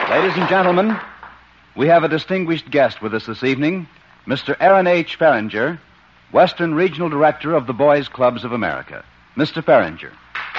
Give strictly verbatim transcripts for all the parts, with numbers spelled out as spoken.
Ladies and gentlemen, we have a distinguished guest with us this evening, Mister Aaron H. Feringer, Western Regional Director of the Boys Clubs of America. Mister Feringer.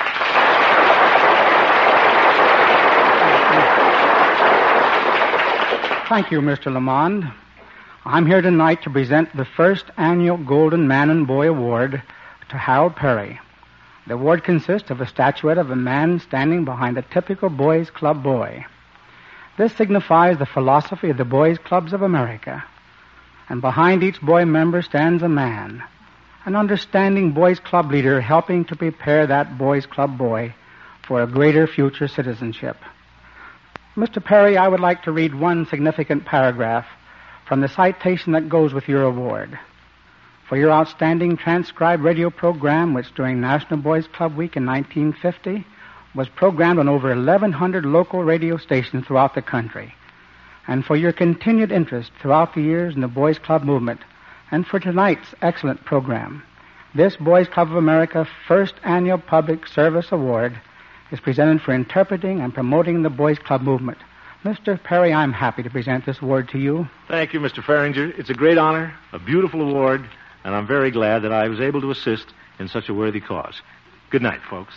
Thank you, Mister Lamond. I'm here tonight to present the first annual Golden Man and Boy Award to Harold Perry. The award consists of a statuette of a man standing behind a typical Boys Club boy. This signifies the philosophy of the Boys Clubs of America. And behind each boy member stands a man, an understanding Boys Club leader helping to prepare that Boys Club boy for a greater future citizenship. Mister Perry, I would like to read one significant paragraph from the citation that goes with your award. For your outstanding transcribed radio program, which during National Boys Club Week in nineteen fifty was programmed on over eleven hundred local radio stations throughout the country, and for your continued interest throughout the years in the Boys Club movement, and for tonight's excellent program, this Boys Club of America First Annual Public Service Award is presented for interpreting and promoting the Boys Club movement. Mister Perry, I'm happy to present this award to you. Thank you, Mister Feringer. It's a great honor, a beautiful award, and I'm very glad that I was able to assist in such a worthy cause. Good night, folks.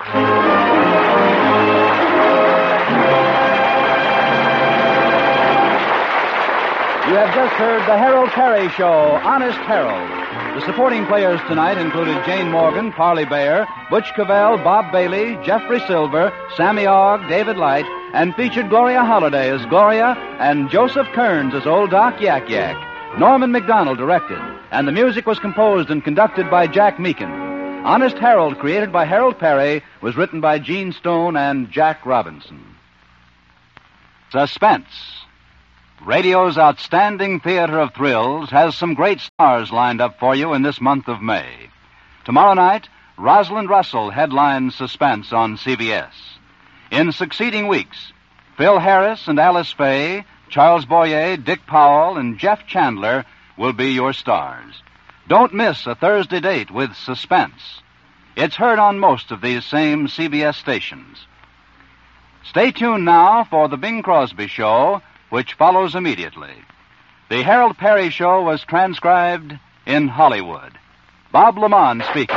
You have just heard the Harold Perry Show, Honest Harold. The supporting players tonight included Jane Morgan, Parley Bear, Butch Cavell, Bob Bailey, Jeffrey Silver, Sammy Ogg, David Light, and featured Gloria Holliday as Gloria and Joseph Kearns as Old Doc Yak Yak. Norman McDonald directed, and the music was composed and conducted by Jack Meakin. Honest Harold, created by Harold Perry, was written by Gene Stone and Jack Robinson. Suspense. Radio's outstanding theater of thrills has some great stars lined up for you in this month of May. Tomorrow night, Rosalind Russell headlines Suspense on C B S. In succeeding weeks, Phil Harris and Alice Faye, Charles Boyer, Dick Powell, and Jeff Chandler will be your stars. Don't miss a Thursday date with Suspense. It's heard on most of these same C B S stations. Stay tuned now for the Bing Crosby Show, which follows immediately. The Harold Perry Show was transcribed in Hollywood. Bob Lamond speaking.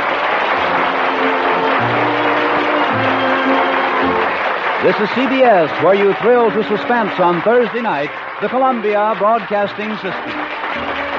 This is C B S, where you thrill to suspense on Thursday night, the Columbia Broadcasting System.